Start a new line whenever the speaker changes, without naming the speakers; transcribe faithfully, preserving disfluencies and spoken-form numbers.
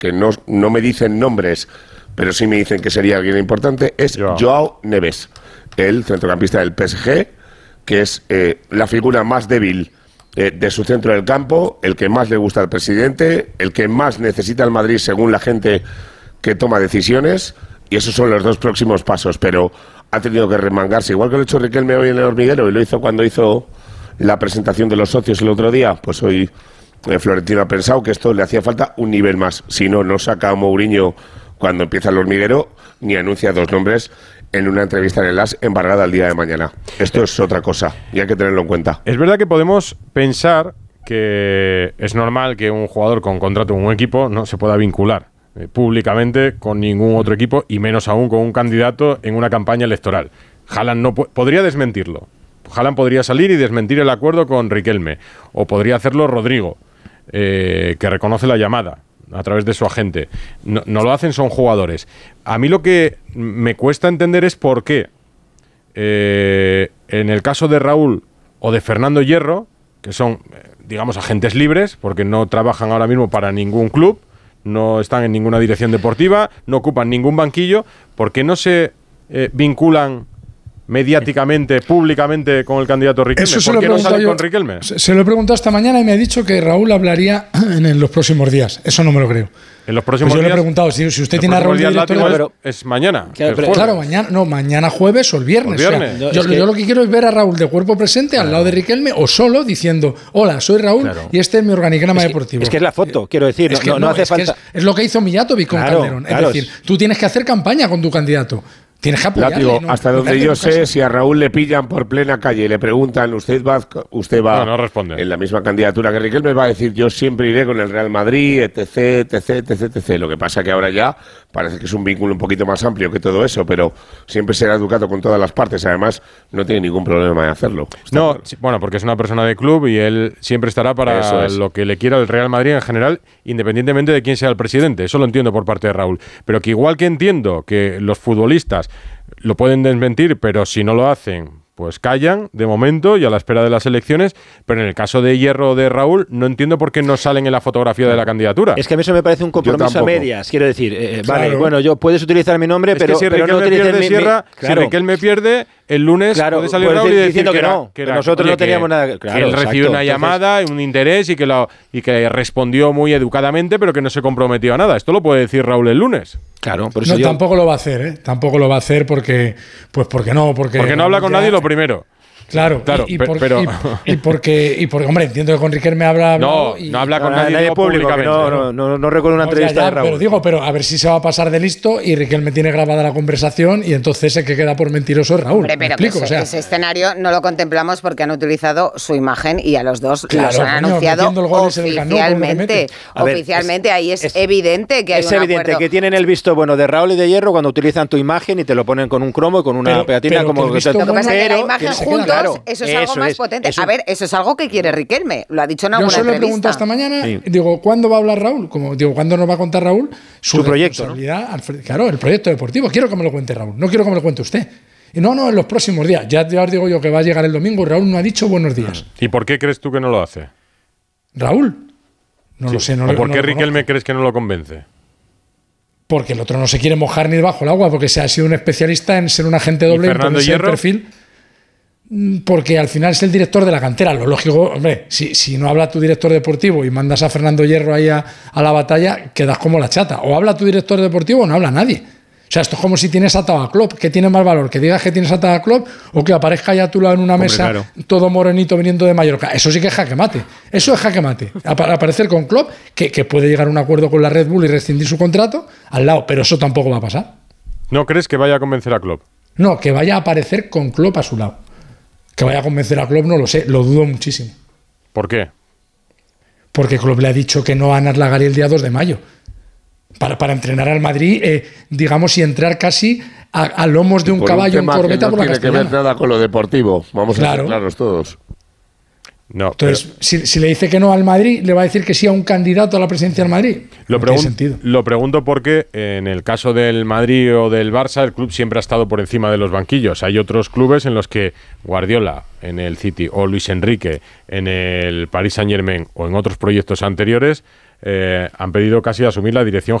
que no, no me dicen nombres, pero sí me dicen que sería alguien importante, es Joao, Joao Neves, el centrocampista del P S G, que es eh, la figura más débil eh, de su centro del campo, el que más le gusta al presidente, el que más necesita el Madrid según la gente que toma decisiones, y esos son los dos próximos pasos, pero ha tenido que remangarse, igual que lo ha hecho Riquelme hoy en el Hormiguero, y lo hizo cuando hizo la presentación de los socios el otro día, pues hoy eh, Florentino ha pensado que esto le hacía falta un nivel más, si no, no saca a Mourinho cuando empieza el Hormiguero, ni anuncia dos nombres en una entrevista en el A S embargada el día de mañana. Esto es otra cosa y hay que tenerlo en cuenta.
Es verdad que podemos pensar que es normal que un jugador con contrato en un equipo no se pueda vincular eh, públicamente con ningún otro equipo y menos aún con un candidato en una campaña electoral. Haaland no po- podría desmentirlo. Haaland podría salir y desmentir el acuerdo con Riquelme, o podría hacerlo Rodrigo, eh, que reconoce la llamada a través de su agente. No, no lo hacen, son jugadores. A mí lo que me cuesta entender es por qué eh, en el caso de Raúl o de Fernando Hierro, que son, digamos, agentes libres, porque no trabajan ahora mismo para ningún club, no están en ninguna dirección deportiva, no ocupan ningún banquillo, ¿por qué no se eh, vinculan mediáticamente, públicamente con el candidato Riquelme?
Eso
¿Por qué no salen
yo,
con Riquelme?
Se, se lo he preguntado esta mañana y me ha dicho que Raúl hablaría en, en los próximos días. Eso no me lo creo.
En los próximos
pues yo
días.
le he preguntado si, si usted tiene a Raúl de director de...
pero es mañana.
Claro,
es
pero, claro, mañana, no, mañana jueves o el viernes.
O el viernes.
O sea,
No,
yo,
es que...
yo lo que quiero es ver a Raúl de cuerpo presente claro. al lado de Riquelme o solo diciendo: hola, soy Raúl claro. y este es mi organigrama
es que,
deportivo.
Es que es la foto, quiero decir.
Es que
no, no, no hace
es
falta.
Que es, es lo que hizo Mijatovic con
claro,
Calderón.
Claro,
es decir, es... tú tienes que hacer campaña con tu candidato. Tienes que apoyarle,
Látigo,
¿no?
hasta donde yo sé, si a Raúl le pillan por plena calle y le preguntan, usted va, usted va
no, no responde.
en la misma candidatura que Riquelme, va a decir, yo siempre iré con el Real Madrid, etc, etc, etc, etc. Lo que pasa que ahora ya parece que es un vínculo un poquito más amplio que todo eso, pero siempre será educado con todas las partes. Además, no tiene ningún problema de hacerlo.
No, claro. Bueno, porque es una persona de club y él siempre estará para es. lo que le quiera el Real Madrid en general, independientemente de quién sea el presidente. Eso lo entiendo por parte de Raúl. Pero que igual que entiendo que los futbolistas lo pueden desmentir, pero si no lo hacen, pues callan de momento y a la espera de las elecciones. Pero en el caso de Hierro o de Raúl, no entiendo por qué no salen en la fotografía de la candidatura.
Es que a mí eso me parece un compromiso a medias. Quiero decir, eh, claro. vale, bueno, yo puedes utilizar mi nombre,
es
pero,
que si
pero no
utilices mi,
Sierra,
mi, claro. Si Riquelme pierde, el lunes
claro,
puede salir
puede
Raúl y decir
diciendo que,
que,
no,
era, que, era,
que nosotros
oye,
no teníamos
que,
nada. Claro,
que él
exacto,
recibió una
entonces...
llamada, un interés y que, lo, y que respondió muy educadamente, pero que no se comprometió a nada. Esto lo puede decir Raúl el lunes.
Claro, por eso
no,
yo...
tampoco lo va a hacer, ¿eh? Tampoco lo va a hacer porque, pues porque no, porque,
porque no habla con nadie lo primero.
Claro,
claro
y, y,
pero,
por,
pero...
y, y porque, y porque, hombre, entiendo que con Riquelme habla.
No,
y,
no habla con
no,
nadie,
nadie público. No, no, no, no recuerdo una no, entrevista ya, ya, de Raúl.
Pero digo, pero a ver si se va a pasar de listo y Riquelme tiene grabada la conversación y entonces el que queda por mentiroso es Raúl.
Hombre, pero
explico,
que ese,
o sea,
ese escenario no lo contemplamos porque han utilizado su imagen y a los dos
claro,
los han
coño,
anunciado oficialmente.
No, ver,
oficialmente,
es,
ahí es,
es
evidente que hay
es
un
evidente
acuerdo.
que tienen el visto bueno de Raúl y de Hierro cuando utilizan tu imagen y te lo ponen con un cromo y con una
pero,
pegatina
pero
como
que
que
Lo que pasa es que la imagen juntos,
claro,
eso es algo
eso
más
es,
potente.
eso,
A ver, eso es algo que quiere Riquelme, lo ha dicho en alguna
yo solo
entrevista.
le pregunto esta mañana,
sí.
digo, ¿cuándo va a hablar Raúl? Como digo, ¿cuándo nos va a contar Raúl su,
su proyecto? ¿No?
Claro, el proyecto deportivo. Quiero que me lo cuente Raúl, no quiero que me lo cuente usted. Y no, no, en los próximos días. Ya, ya os digo yo que va a llegar el domingo. Raúl no ha dicho buenos días.
¿Y por qué crees tú que no lo hace?
¿Raúl? No
sí.
lo sé. No
¿O por
no
qué
lo
Riquelme
conozco.
crees que no lo convence?
Porque el otro no se quiere mojar ni debajo del agua, porque se ha sido un especialista en ser un agente doble, en ponerse el perfil. Porque al final es el director de la cantera. Lo lógico, hombre, si, si no habla tu director deportivo y mandas a Fernando Hierro ahí a, a la batalla, quedas como la chata. O habla tu director deportivo o no habla nadie. O sea, esto es como si tienes atado a Klopp. ¿Qué tiene más valor? ¿Que digas que tienes atado a Klopp o que aparezca ya a tu lado en una Hombre, mesa claro. todo morenito viniendo de Mallorca? Eso sí que es jaque mate. Eso es jaque mate. Aparecer con Klopp, que, que puede llegar a un acuerdo con la Red Bull y rescindir su contrato, al lado. Pero eso tampoco va a pasar.
¿No crees que vaya a convencer a Klopp?
No, que vaya a aparecer con Klopp a su lado. Que vaya a convencer a Klopp no lo sé, lo dudo muchísimo.
¿Por qué?
Porque Klopp le ha dicho que no va a ganar la Gary el día dos de mayo. Para, para entrenar al Madrid, eh, digamos, y entrar casi a, a lomos de un caballo en corbeta
no
por la
tiene
Castellana.
que ver nada con lo deportivo, vamos
claro.
a ser claros todos.
No,
Entonces,
pero...
si, si le dice que no al Madrid, ¿le va a decir que sí a un candidato a la presidencia del Madrid?
Lo,
no
pregun-
tiene sentido.
lo pregunto porque en el caso del Madrid o del Barça, el club siempre ha estado por encima de los banquillos. Hay otros clubes en los que Guardiola en el City o Luis Enrique en el Paris Saint-Germain o en otros proyectos anteriores eh, han pedido casi asumir la dirección